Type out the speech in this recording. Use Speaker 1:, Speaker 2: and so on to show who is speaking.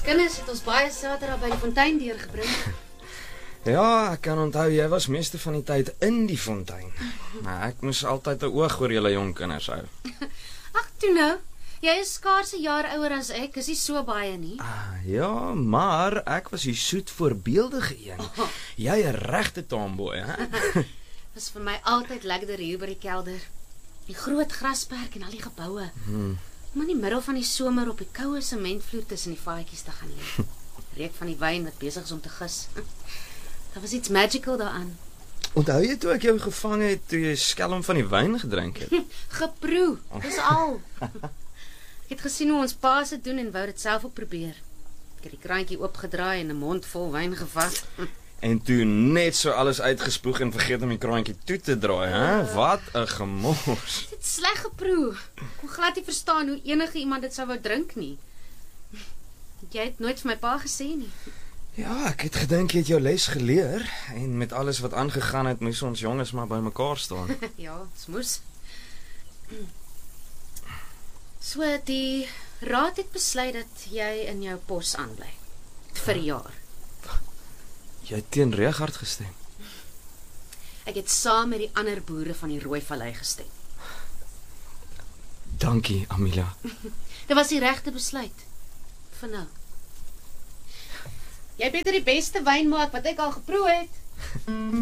Speaker 1: kinders het ons baie Saterdag by die fontein deurgebring.
Speaker 2: Ja, ek kan onthou, jy was meeste van die tyd in die fontein. Maar ek moes altyd 'n oog oor julle jong kinders hou.
Speaker 1: Ag, toe nou. Jy is skaars 'n jaar ouer as ek, is nie so baie nie.
Speaker 2: Ja, maar ek was die soet voorbeeldige een. Jy 'n regte tomboy, hè?
Speaker 1: Was vir my altyd lekkerder hier by die kelder. Die groot grasperk en al die geboue. Om in die middel van die somer op die koue sementvloer tussen die vaatjies te gaan lê. Reuk van die wyn wat besig is om te gis. Daar was iets magical daaraan.
Speaker 2: Onthou jy toe ek jou gevang het toe jy skelm van die wyn gedrink het?
Speaker 1: Geproe, dis al. Ek het gesien hoe ons pa se doen en wou dit self ook probeer. Ek het die kraantjie oopgedraai en 'n mond vol wyn gevat.
Speaker 2: En toe net so alles uitgespoeg en vergeet om die kraantjie toe te draai, hè? Wat 'n gemors.
Speaker 1: Dit is sleg geproe. Ek kon glad nie verstaan hoe enige iemand dit sou wou drink nie. Jy het nooit vir my pa gesê nie.
Speaker 2: Ja, ek het gedink jy het jou les geleer en met alles wat aangegaan het, moes ons jonges maar by mekaar staan.
Speaker 1: Ja, dit moes. So die raad het besluit dat jy in jou pos aanbly vir 'n jaar.
Speaker 2: Jy het teen Reghard gestem.
Speaker 1: Ek het saam met die ander boere van die Rooi Vallei gestem.
Speaker 2: Dankie, Amelia.
Speaker 1: Dit was die regte besluit. Vir nou. Jy beter die beste wyn maak wat ek al geproe het.